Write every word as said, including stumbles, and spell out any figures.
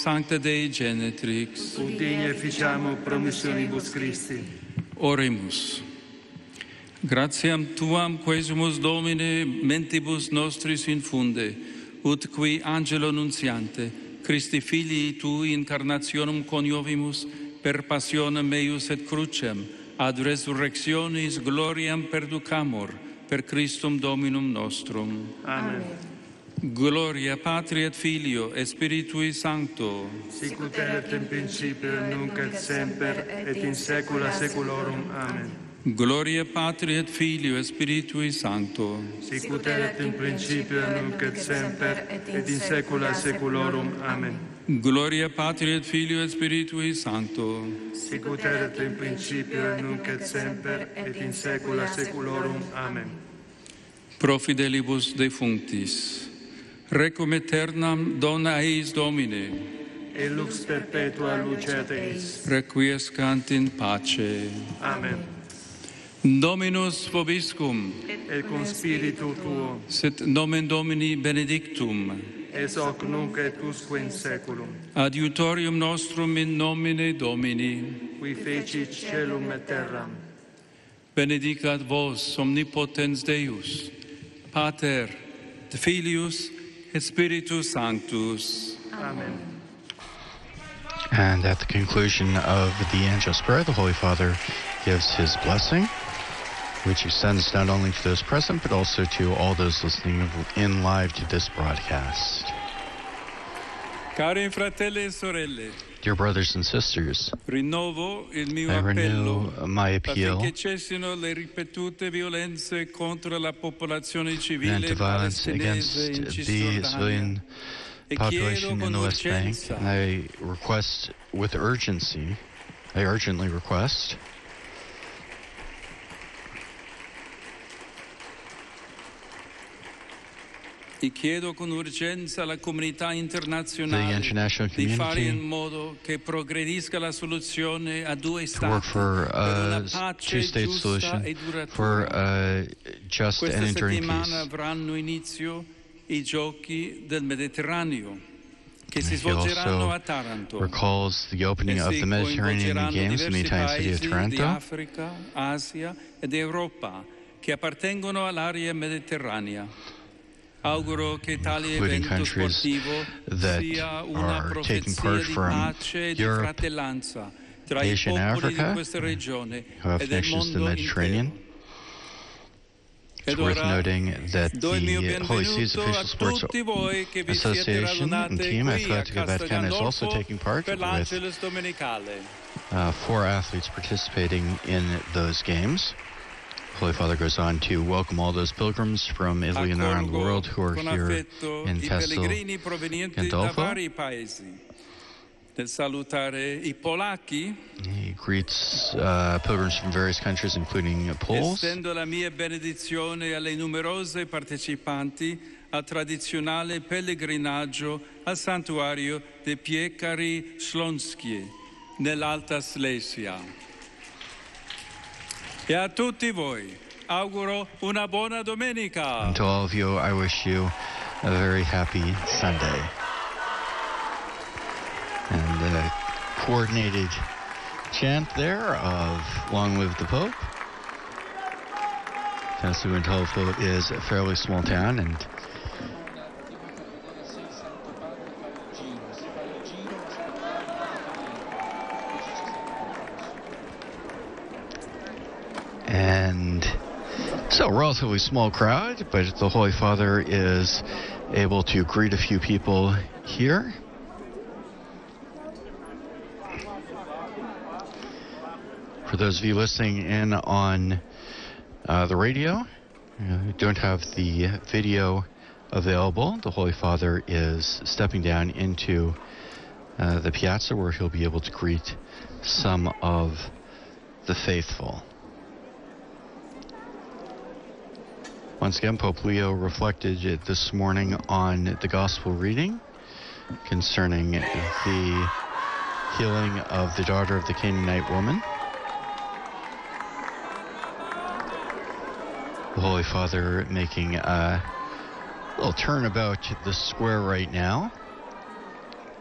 sancta Dei Genetrix, ut digni efficiamo promissionibus Christi. Oremus. Gratiam Tuam quesumus Domine mentibus nostris infunde, ut qui angelo nuntiante, Christi Filii Tui incarnationem coniovimus, per passionem eius et crucem, ad resurrectionis gloriam perducamur, per Christum Dominum nostrum. Amen. Gloria Patri et Filio et Spiritui Sancto. Sic ut erat in principio, nunc et semper, et in saecula saeculorum. Amen. Gloria Patri et Filio et Spiritui Sancto. Sic ut erat in principio, nunc et semper, et in saecula saeculorum. Amen. Gloria Patri et Filio et Spiritui Sancto. Sic ut erat in principio, nunc et semper, et in saecula saeculorum. Amen. Pro fidelibus defunctis. Requiem aeternam dona eis Domine. Et lux perpetua luceat eis. Requiescant in pace. Amen. Dominus vobiscum. Et cum spiritu tuo. Sit nomen Domini benedictum. Es hoc nunc et usque in saeculum. Adiutorium nostrum in nomine Domini. Qui fecit caelum et terram. Benedicat vos omnipotens Deus, Pater, et Filius, et Spiritus Sanctus. Amen. And at the conclusion of the Angelus Prayer, the Holy Father gives his blessing, which extends not only to those present, but also to all those listening in live to this broadcast. Cari fratelli e sorelle, Dear brothers and sisters, rinnovo il mio I appello renew my appeal affinché cessino le ripetute violenze contro la popolazione and civile violence palestinese in against the Cisgiordania civilian e chiedo population con in the West Bank. urgenza And I request with urgency, I urgently request E chiedo con urgenza alla comunità the internazionale international di fare in community modo che progredisca la soluzione a due to work stati for per una a pace two-state giusta solution, e for duratura. a just Questa and enduring settimana peace. avranno inizio i giochi del Mediterraneo che si He svolgeranno also a Taranto. recalls the opening of Essi the Mediterranean coinvolgeranno Games in the diversi Italian city of paesi di Taranto. Africa, Asia ed Europa che appartengono all'area mediterranea. Auguro che tale including evento countries sportivo that sia una are taking profezia part di from pace e di Europe, fratellanza tra Asia, i and popoli Africa, di questa regione who have e del connections to the mondo Mediterranean. intero. It's Ed worth ora noting that do il mio the Holy See's benvenuto Official a Sports tutti voi che vi siete Association and radunate team qui a Athletica Castel Vatican is also Gandolfo taking part per with l'Angelus Domenicale. uh, four athletes participating in those games. Holy Father goes on to welcome all those pilgrims from Italy and around the world who are con here affetto in i Castel pellegrini provenienti da Gandolfo. vari paesi. Nel salutare i polacchi, He greets uh, pilgrims from various countries, including Poles. estendo la mia benedizione alle numerose partecipanti al tradizionale pellegrinaggio al santuario dei Piekari Śląskie nell'Alta Slesia. E a tutti voi auguro una buona domenica. And to all of you, I wish you a very happy Sunday. And a coordinated chant there of Long Live the Pope. Castel Gandolfo is a fairly small town, and and it's a relatively small crowd, but the Holy Father is able to greet a few people here. For those of you listening in on uh, the radio, uh, who don't have the video available, the Holy Father is stepping down into uh, the piazza where he'll be able to greet some of the faithful. Once again, Pope Leo reflected this morning on the gospel reading concerning the healing of the daughter of the Canaanite woman. The Holy Father making a little turnabout to the square right now.